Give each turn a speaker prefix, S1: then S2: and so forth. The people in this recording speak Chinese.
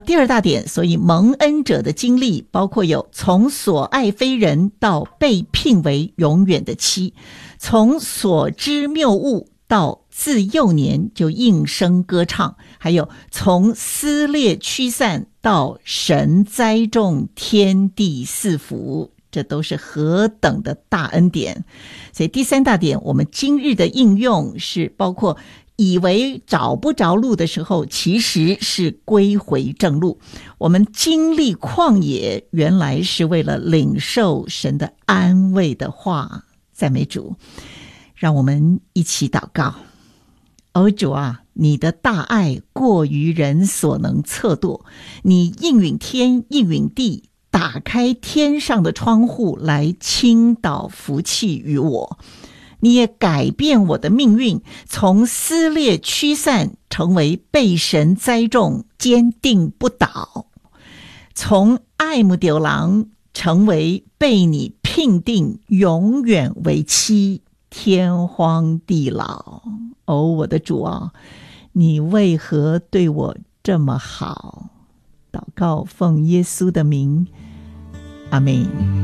S1: 第二大点，所以蒙恩者的经历包括有从所爱非人到被聘为永远的妻，从所知谬误到自幼年就应声歌唱，还有从撕裂驱散到神栽种天地四福，这都是何等的大恩典。所以第三大点，我们今日的应用是包括以为找不着路的时候，其实是归回正路。我们经历旷野，原来是为了领受神的安慰的话。赞美主，让我们一起祷告。主啊，你的大爱过于人所能测度，你应允天应允地，打开天上的窗户来倾倒福气于我。你也改变我的命运，从撕裂驱散成为被神栽种，坚定不倒；从爱慕丢郎成为被你聘定，永远为妻，天荒地老。我的主啊，你为何对我这么好？祷告奉耶稣的名，阿们。